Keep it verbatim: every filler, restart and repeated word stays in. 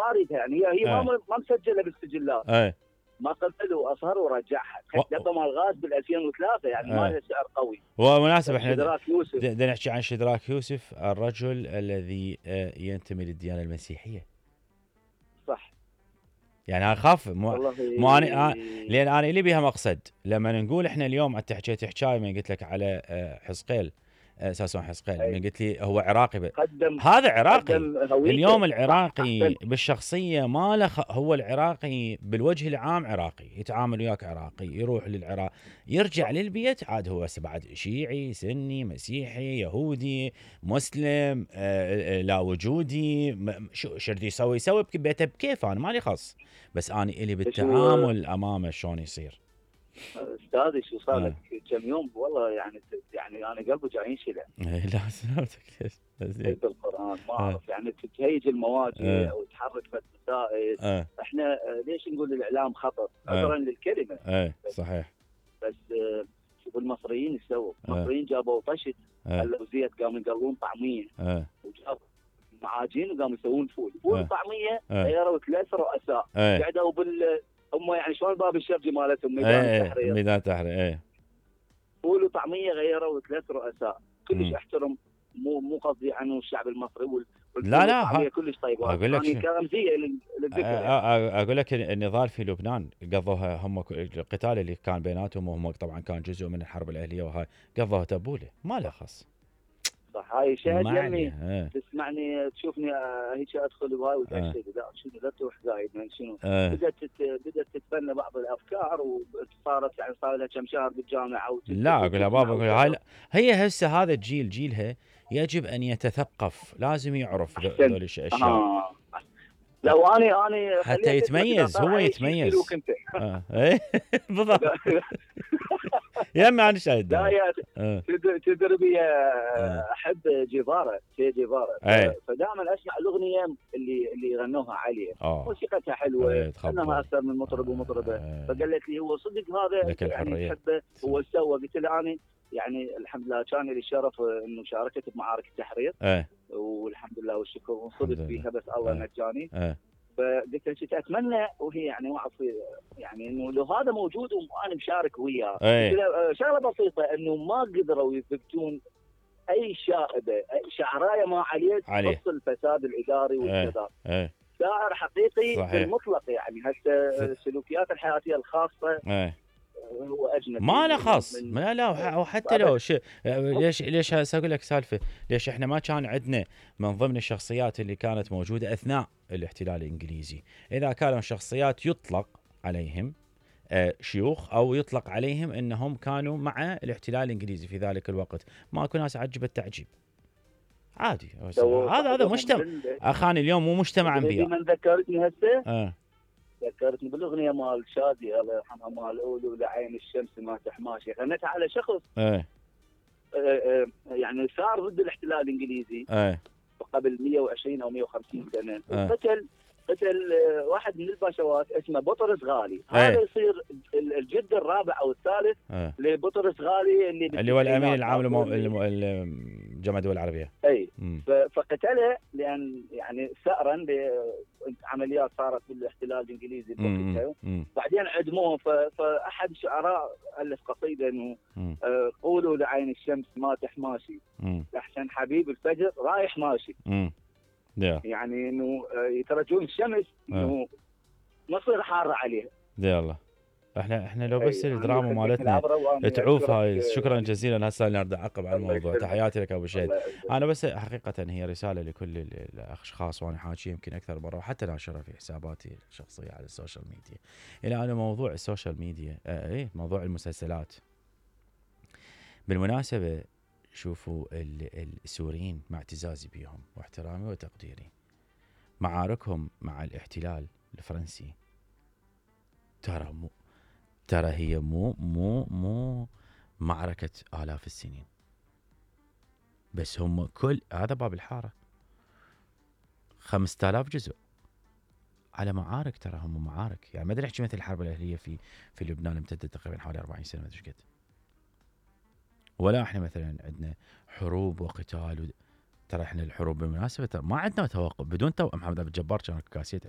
اريدها يعني، هي هي آه. ما ما مسجله بالسجلات. اي ما قبل واصهر ورجعها. و- دبه مال غاز بال ألفين وثلاثة يعني ما آه. لها سعر قوي. ومناسب احنا شدراك يوسف. بدنا نحكي عن شدراك يوسف، الرجل الذي آه، ينتمي للديانه المسيحيه. صح. يعني انا اخاف مو والله مو انا آه، لان انا لي بيها مقصد لما نقول احنا اليوم انت حكيت حكايه من قلت لك على آه، حزقيل، آه، ساسون حزقيل، أي. من قلت لي هو عراقي ب... قدم هذا عراقي. قدم هويته. اليوم صح، العراقي أحسنت. بالشخصيه ما له خ... هو العراقي بالوجه العام عراقي، يتعامل وياك عراقي، يروح للعراق، يرجع صح. للبيت عاد هو بعد شيعي سني مسيحي يهودي مسلم آه، آه، لا وجودي م- شو شردي يسوي يسوي ببيته بكيف، انا مالي خص، بس انا الي شو بالتعامل امامه شلون يصير. استاذي شو صار لك آه. كم يوم والله يعني، يعني انا قلبي جاي ينشلع. إيه، لا سلامتك ليش زين. بالقران ما آه. اعرف يعني تهيج المواجع آه. او تحرك مسائل. اه احنا آه، ليش نقول الاعلام خطر؟ آه. عذرا للكلمه. ايه صحيح. بس آه، شوف المصريين ايش سووا؟ آه. المصريين جابوا طشت، اه خلوا زيت، قاموا يقلون طعميه، اه وجابوا معاجين وقاموا يسوون فول، فول آه. وطعميه. آه. غيروا ثلاث رؤساء ايه قعدوا بال هم يعني شلون باب الشرجي مالتهم ميدان ايه التحرير. ميدان تحرير ايه. فول وطعميه غيروا ثلاث رؤساء. كلش مم. احترم، مو مو قصدي عنه الشعب المصري وال- والفول لا لا والطعميه ها كلش طيبات. اقول لك يعني شو- كرمزيه لل- للذكر آه، يعني. آه، آه، اقول لك النضال في لبنان قضوها هم ك- القتال اللي كان بيناتهم، وهم طبعا كان جزء من الحرب الاهليه، وهاي قضوها تبوله ما له خص. صح. هاي شاهد ما يمي عليه. اه تسمعني تشوفني آه، هيك ادخل بهاي اه وتأشد. لا شنو لا تروح زايد من شنو. اه بدات تت- بدات تتبنى بعض الافكار، وصارت يعني صار لها كم شهر بالجامعه لا وتكتب اقول يا بابا وتسمع أقول هاي وكذا. لا. هي هسه هذا الجيل جيلها يجب ان يتثقف، لازم يعرف ذو- احسنت. ذول الاشياء. اه لو اني اني حتى خليت اسمك اذا يتميز، طلع هو اي شيء يتميز. شيلوك انت. اه ايه بالضبط. يا ما انا شاهد لا دعوة. يا اه تدري تدري بي اه احب جيفارا تشي جيفارا. ايه فدائما اسمع الاغنيه اللي اللي غنوها عليه، اه موسيقتها حلوه، ايه انها تخبل. اكثر من مطرب ومطربه. آه. فقالت لي هو صدق هذا لك انت يعني الحرية. تحبه؟ هو سوى. قلت له انا يعني الحمد لله كان لي الشرف انه شاركت بمعارك التحرير، ايه والحمد لله والشكر الحمد وصدق لله. فيها، بس الله آه. نجاني. ايه فقلت له كنت اتمنى، وهي يعني ما اعرف يعني انه لو هذا موجود وانا مشارك وياه. قلت ايه له آه، شغله بسيطه انه ما قدروا يثبتون اي شائبه، اي شعرايه ما عليه عليه. تخص الفساد الاداري ايه والكذا. ايه شاعر حقيقي صحيح. بالمطلق يعني. هسه ف- السلوكيات الحياتيه الخاصه ايه هو اجنبي ما له من- خص. من- ما لا وح- وحتى أبد. لو ش... ليش ليش هسه اقول لك سالفه، ليش احنا ما كان عندنا من ضمن الشخصيات اللي كانت موجوده اثناء الاحتلال الانجليزي، اذا كانوا شخصيات يطلق عليهم آه، شيوخ، او يطلق عليهم انهم كانوا مع الاحتلال الانجليزي في ذلك الوقت، ماكو ناس عجب التعجيب عادي. سووا هذا هذا صاحبهم مجتمع بال- اخاني اليوم مو مجتمع تدري انبياء. من ذكرتني هسه؟ اه ذكرتني بالاغنيه مال شادي الله يرحمها، مال اولو لعين الشمس ما تحماشي، غنتها على شخص ايه آه، آه، يعني صار ضد الاحتلال الانجليزي ايه قبل مئة وعشرين او مئة وخمسين سنه، آه. وقتل قتل آه، واحد من الباشوات اسمه بطرس غالي. إيه. هذا يصير ال- الجد الرابع او الثالث ايه لبطرس غالي اللي اللي هو الامين بالتسعينات. العام لمو... اللي- المو... الم- جامعه الدول العربيه. اي مم. ف- فقتله لان يعني ثأرا بعمليات صارت بالاحتلال الانجليزي مم. بوقتها. مم. بعدين عدموه. ف- فاحد الشعراء الف قصيده انه مم. آه، قولوا لعين الشمس ما تحماشي، مم. احسن حبيب الفجر رايح ماشي. مم. يا يعني انه آه، يترجون الشمس انه ما تصير حاره عليه. دي الله. احنا احنا لو أي، بس أنا الدراما خليتك مالتنا العبرة وأنا تعوف أشكرك، هاي. آه، شكرا جزيلا. هسه نرد اعقب على الله الموضوع. يسلمك. تحياتي لك ابو شهيد. الله يعزك. انا بس حقيقه هي رساله لكل ال- الاشخاص، وانا حاكي يمكن اكثر مره وحتى ناشرها في حساباتي الشخصيه على السوشيال ميديا، الى انه موضوع السوشيال ميديا آه ايه موضوع المسلسلات. بالمناسبه شوفوا ال- السوريين مع اعتزازي بهم واحترامي وتقديري، معاركهم مع الاحتلال الفرنسي ترى مو ترى هي مو مو مو معركة آلاف السنين، بس هم كل هذا باب الحارة خمسة آلاف جزء على معارك. ترى هم معارك يعني ما ادري احكي مثل الحرب الأهلية في في لبنان امتدت تقريبا حوالي أربعين سنة ما ادري قد، ولا احنا مثلا عندنا حروب وقتال و... ترى احنا الحروب بالمناسبة ترى ما عندنا توقف بدون تو... محمد عبد الجبار كان كاسيت